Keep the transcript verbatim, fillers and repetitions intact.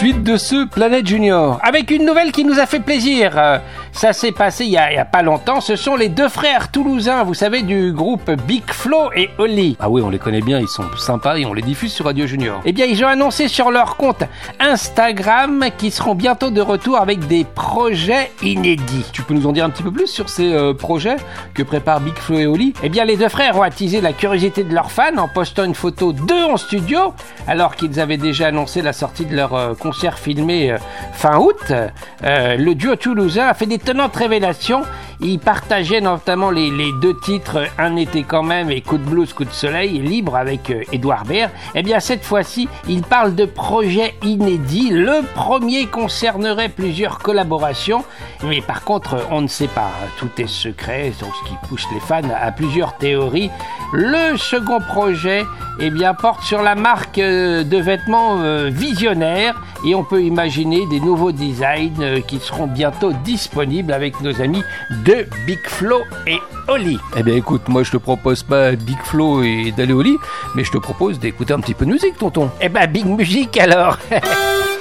suite de ce Planète Junior, avec une nouvelle qui nous a fait plaisir. Euh, ça s'est passé il y, a, il y a pas longtemps. Ce sont les deux frères toulousains, vous savez, du groupe Big Flo et Oli. Ah oui, on les connaît bien, ils sont sympas et on les diffuse sur Radio Junior. Eh bien, ils ont annoncé sur leur compte Instagram qu'ils seront bientôt de retour avec des projets inédits. Tu peux nous en dire un petit peu plus sur ces euh, projets que préparent Big Flo et Oli? Eh bien, les deux frères ont attisé la curiosité de leurs fans en postant une photo d'eux en studio, alors qu'ils avaient déjà annoncé la sortie de leur euh, concert filmé euh, fin août. Euh, le duo toulousain a fait d'étonnantes révélations. Il partageait notamment les, les deux titres Un été quand même et Coup de blues, coup de soleil, libre avec euh, Édouard Baird. Eh bien, cette fois-ci, il parle de projets inédits. Le premier concernerait plusieurs collaborations, mais par contre, on ne sait pas. Tout est secret, donc ce qui pousse les fans à plusieurs théories. Le second projet, eh bien, porte sur la marque euh, de vêtements euh, Visionnaire, et on peut imaginer des nouveaux designs euh, qui seront bientôt disponibles avec nos amis de Big Flo et Oli. Eh bien écoute, moi je te propose pas Big Flo et d'aller au lit, mais je te propose d'écouter un petit peu de musique, tonton. Eh ben Big Musique alors.